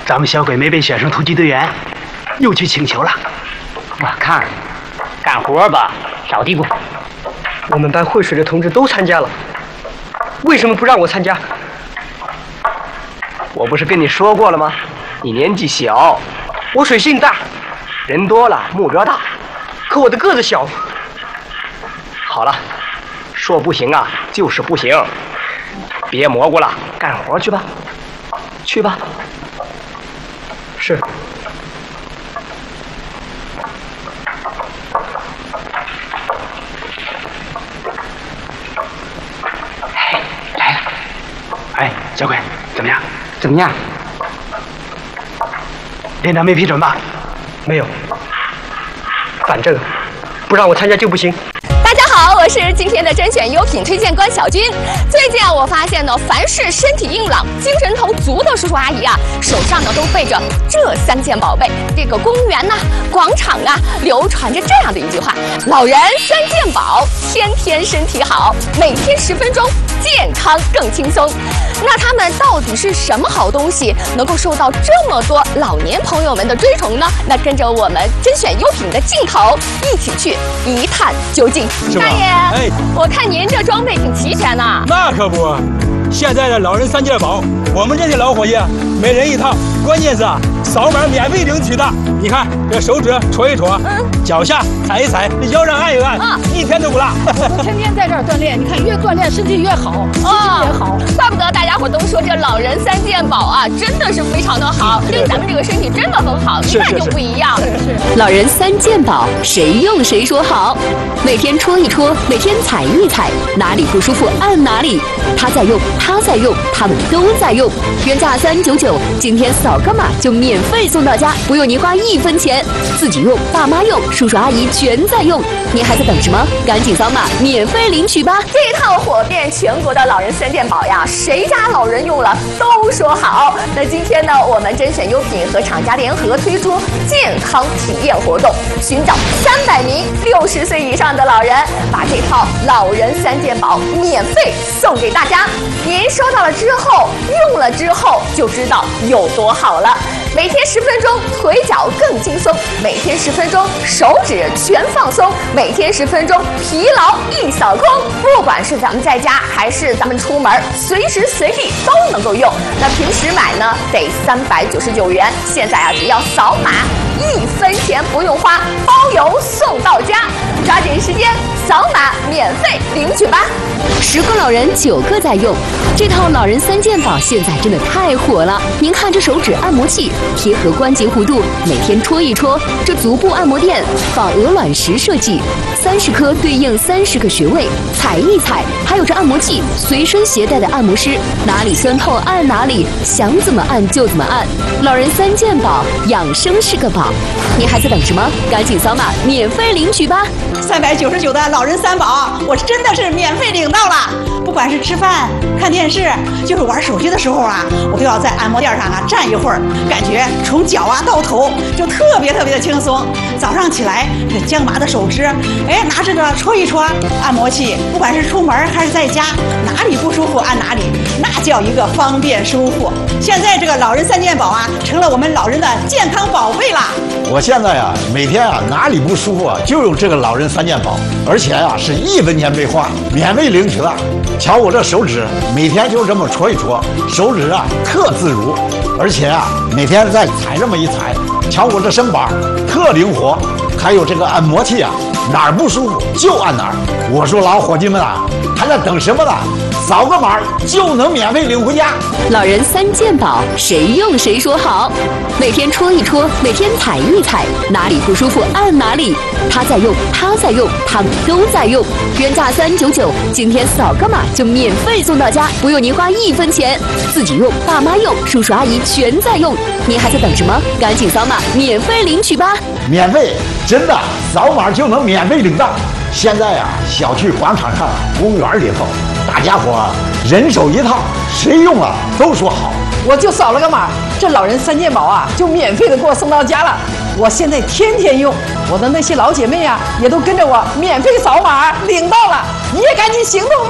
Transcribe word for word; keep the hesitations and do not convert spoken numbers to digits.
咱们小鬼没被选上突击队员，又去请求了。 我看，干活吧，扫地不？ 我们班会水的同志都参加了，为什么不让我参加？ 我不是跟你说过了吗？你年纪小， 我水性大， 人多了目标大， 可我的个子小。 好了，说不行啊，就是不行。别蘑菇了，干活去吧，去吧。 是。 哎，来了。哎，小鬼，怎么样？ 怎么样？ 连长没批准吧？ 没有。反正不让我参加就不行。 大家好，我是今天的甄选优品推荐官小军。最近啊，我发现呢，凡是身体硬朗、精神头足的叔叔阿姨啊，手上呢都背着这三件宝贝。这个公园呐、啊、广场啊，流传着这样的一句话：老人三件宝，天天身体好，每天十分钟，健康更轻松。那他们到底是什么好东西，能够受到这么多老年朋友们的追崇呢？那跟着我们甄选优品的镜头，一起去一探究竟。大爷，哎，我看您这装备挺齐全呐。 那可不，现在的老人三件宝，我们这些老伙计每人一套，关键是啊，扫码免费领取的。你看这手指戳一戳，嗯，脚下踩一踩，这腰上按一按，啊，一天都不落。 我们天天在这儿锻炼，你看越锻炼身体越好，心情也好。 怪不得大家伙都说这老人三件宝啊，真的是非常的好，对咱们这个身体真的很好，一看就不一样。 老人三件宝，谁用谁说好。每天戳一戳，每天踩一踩，哪里不舒服按哪里。他在用，他在用，他们都在用。原价三九九，今天扫个码就免费送到家，不用您花一分钱。自己用，爸妈用，叔叔阿姨全在用。您还在等什么？赶紧扫码，免费领取吧！ 这一套火遍全国的老人三件宝呀，谁家老人用了都说好。那今天呢，我们甄选优品和厂家联合推出健康体验活动，寻找三百名六十岁以上的老人，把这套老人三件宝免费送给大家。您收到了之后，用了之后就知道有多好了。每天十分钟，腿脚更轻松；每天十分钟，手指全放松；每天十分钟，疲劳一扫空。不管是咱们在家还是咱们出门，随时随地都能够用。那平时买呢，得三百九十九元，现在啊，只要扫码，一分钱不用花，包邮送到家。抓紧时间扫码免费领取吧！ 十个老人九个在用，这套老人三件宝现在真的太火了。您看这手指按摩器贴合关节弧度，每天戳一戳；这足部按摩垫仿鹅卵石设计，三十颗对应三十个穴位，踩一踩。还有这按摩器随身携带的按摩师，哪里酸痛按哪里，想怎么按就怎么按。老人三件宝，养生是个宝。您还在等什么？赶紧扫码免费领取吧！ 三百九十九的老人三宝，我真的是免费领到了。不管是吃饭、看电视，就是玩手机的时候啊，我都要在按摩垫上啊站一会儿，感觉从脚啊到头就特别特别的轻松。早上起来，这僵麻的手指，哎，拿这个戳一戳按摩器，不管是出门还是在家，哪里不舒服按哪里，那叫一个方便舒服。现在这个老人三件宝啊，成了我们老人的健康宝贝啦。 我现在啊，每天啊哪里不舒服啊，就用这个老人三件宝，而且啊是一分钱没花，免费领取了。瞧我这手指，每天就这么戳一戳，手指啊特自如，而且啊每天再踩这么一踩，瞧我这身板特灵活。还有这个按摩器啊，哪儿不舒服就按哪儿。我说老伙计们啊，还在等什么呢？扫个码就能免费领回家。 老人三件宝，谁用谁说好。每天戳一戳，每天踩一踩，哪里不舒服按哪里。他在用，他在用，他们都在用。原价三九九，今天扫个码就免费送到家，不用您花一分钱。自己用，爸妈用，叔叔阿姨全在用。您还在等什么？赶紧扫码免费领取吧！ 免费，真的，扫码就能免费领到。现在啊，小区广场上、公园里头，大家伙人手一套，谁用了都说好。 我就扫了个码，这老人三件宝啊，就免费的给我送到家了。我现在天天用，我的那些老姐妹啊，也都跟着我免费扫码领到了。你也赶紧行动吧！